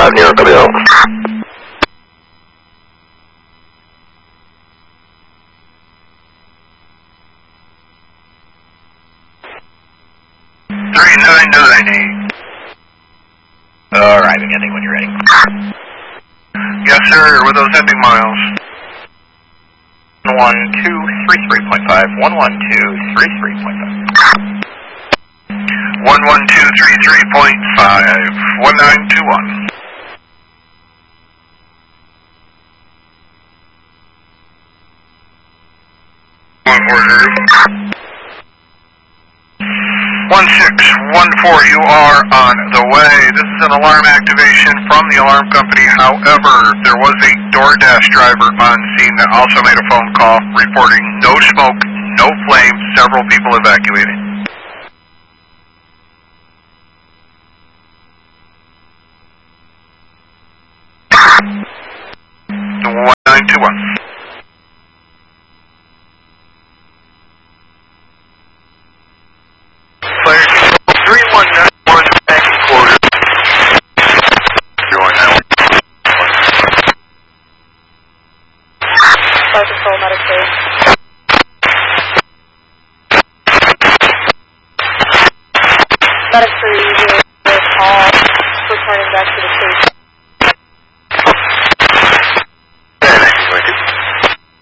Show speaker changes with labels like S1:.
S1: 5 New York, coming out.
S2: Alright, beginning when you're ready.
S3: Yes, sir, with those ending miles.
S2: 11233.5, 11233.5.
S3: 11233.5, 1921. Order. 1614, you are on the way. This is an alarm activation from the alarm company. However, there was a DoorDash driver on scene that also made a phone call reporting no smoke, no flame, several people evacuated. The 1921. Player 3191 back in quarter. 3191.
S4: Flight control, Medicaid. Medic 3, call, returning back to the station.